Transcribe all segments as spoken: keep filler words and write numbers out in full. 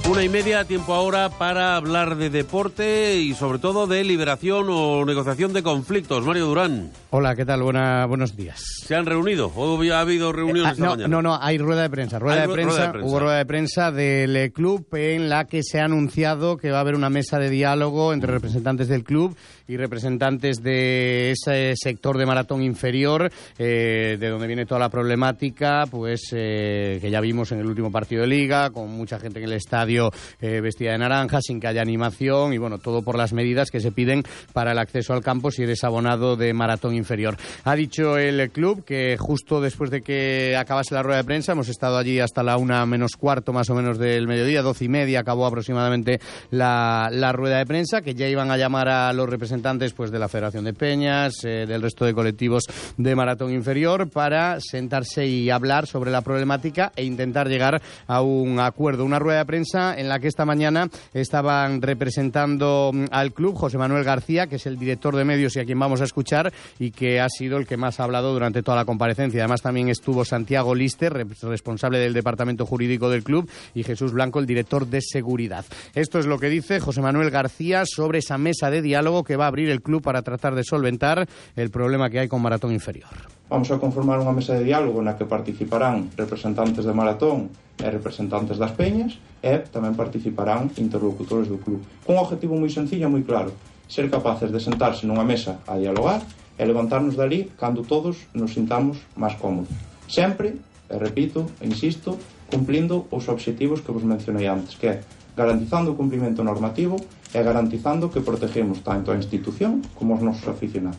Una y media, tiempo ahora para hablar de deporte y sobre todo de liberación o negociación de conflictos. Mario Durán. Hola, ¿qué tal? Buena, buenos días. ¿Se han reunido o ha habido reuniones eh, ah, esta no, mañana? No, no, hay rueda de prensa. Rueda, de, ru- prensa, rueda de prensa. Hubo rueda de prensa del club en la que se ha anunciado que va a haber una mesa de diálogo entre representantes del club y representantes de ese sector de maratón inferior, eh, de donde viene toda la problemática, pues eh, que ya vimos en el último partido de Liga, con mucha gente en el estadio eh, vestida de naranja, sin que haya animación y bueno, todo por las medidas que se piden para el acceso al campo si eres abonado de maratón inferior. Ha dicho el club que justo después de que acabase la rueda de prensa, hemos estado allí hasta la una menos cuarto más o menos del mediodía, doce y media acabó aproximadamente la, la rueda de prensa, que ya iban a llamar a los representantes pues de la Federación de Peñas, eh, del resto de colectivos de maratón inferior, para sentarse y hablar sobre la problemática e intentar llegar a un acuerdo. Una rueda de prensa en la que esta mañana estaban representando al club José Manuel García, que es el director de medios y a quien vamos a escuchar, y que ha sido el que más ha hablado durante toda la comparecencia. Además también estuvo Santiago Lister, responsable del departamento jurídico del club, y Jesús Blanco, el director de seguridad. Esto es lo que dice José Manuel García sobre esa mesa de diálogo que va a abrir el club para tratar de solventar el problema que hay con maratón inferior. Vamos a conformar unha mesa de diálogo na que participarán representantes de maratón e representantes das peñas e tamén participarán interlocutores do club. Con un objetivo moi sencillo e moi claro: ser capaces de sentarse nunha mesa a dialogar e levantarnos dali cando todos nos sintamos máis cómodos. Sempre, e repito, e insisto, cumplindo os obxectivos que vos mencionei antes, que é garantizando o cumprimento normativo e garantizando que protegemos tanto a institución como os nosos aficionados.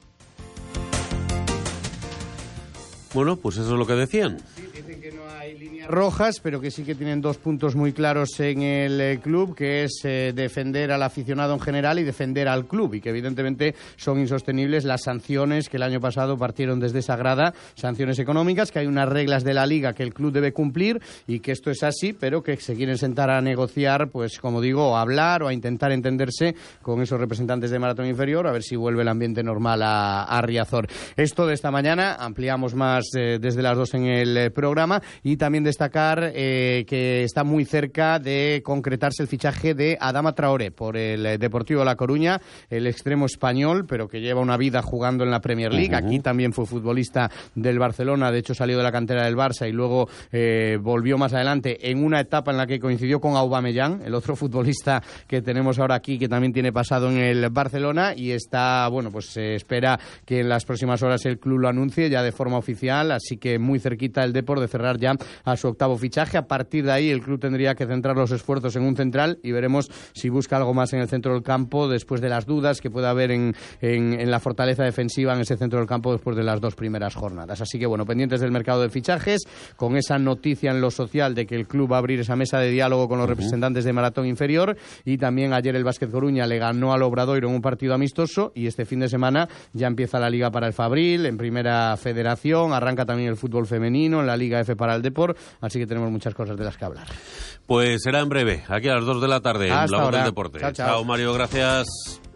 Bueno, pues eso es lo que decían. Sí, dicen que no hay líneas rojas, pero que sí que tienen dos puntos muy claros en el eh, club, que es eh, defender al aficionado en general y defender al club, y que evidentemente son insostenibles las sanciones que el año pasado partieron desde esa grada, sanciones económicas, que hay unas reglas de la Liga que el club debe cumplir y que esto es así, pero que se quieren sentar a negociar, pues como digo, a hablar o a intentar entenderse con esos representantes de maratón inferior, a ver si vuelve el ambiente normal a, a Riazor. Esto de esta mañana, ampliamos más eh, desde las dos en el eh, programa, y también destacar eh, que está muy cerca de concretarse el fichaje de Adama Traoré por el eh, Deportivo La Coruña, el extremo español, pero que lleva una vida jugando en la Premier League. Uh-huh. Aquí también fue futbolista del Barcelona, de hecho salió de la cantera del Barça y luego eh, volvió más adelante en una etapa en la que coincidió con Aubameyang, el otro futbolista que tenemos ahora aquí, que también tiene pasado en el Barcelona, y está, bueno, pues se espera que en las próximas horas el club lo anuncie ya de forma oficial, así que muy cerquita el Depor de cerrar ya a su octavo fichaje. A partir de ahí el club tendría que centrar los esfuerzos en un central y veremos si busca algo más en el centro del campo después de las dudas que pueda haber en, en, en la fortaleza defensiva en ese centro del campo después de las dos primeras jornadas. Así que bueno, pendientes del mercado de fichajes, con esa noticia en lo social de que el club va a abrir esa mesa de diálogo con los uh-huh. representantes de maratón inferior, y también ayer el Básquet Coruña le ganó al Obradoiro en un partido amistoso, y este fin de semana ya empieza la Liga para el Fabril en Primera Federación, arranca también el fútbol femenino en la Liga F para el Depor, así que tenemos muchas cosas de las que hablar. Pues será en breve, aquí a las dos de la tarde, Hasta en La Voz ahora. del Deporte. Chao, chao. Chao, Mario, gracias.